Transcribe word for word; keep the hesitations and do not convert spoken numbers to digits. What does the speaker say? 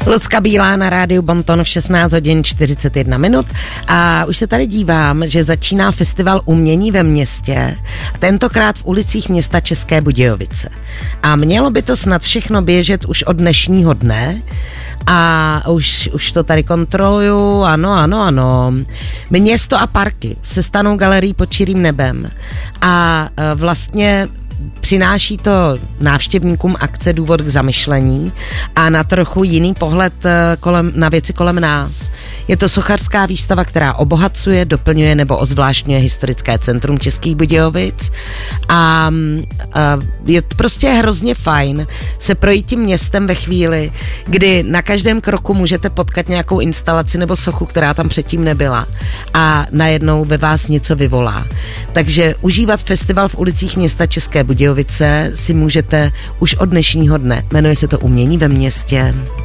Lucka Bílá na rádiu Bonton v šestnáct hodin čtyřicet jedna minut a už se tady dívám, že začíná festival umění ve městě, tentokrát v ulicích města České Budějovice. A mělo by to snad všechno běžet už od dnešního dne a už, už to tady kontroluju, ano, ano, ano. Město a parky se stanou galerií pod čirým nebem a vlastně přináší to návštěvníkům akce důvod k zamyšlení a na trochu jiný pohled kolem, na věci kolem nás. Je to sochařská výstava, která obohacuje, doplňuje nebo ozvláštňuje historické centrum Českých Budějovic a, a je prostě hrozně fajn se projít tím městem ve chvíli, kdy na každém kroku můžete potkat nějakou instalaci nebo sochu, která tam předtím nebyla a najednou ve vás něco vyvolá. Takže užívat festival v ulicích města České Budějovice si můžete už od dnešního dne. Jmenuje se to Umění ve městě.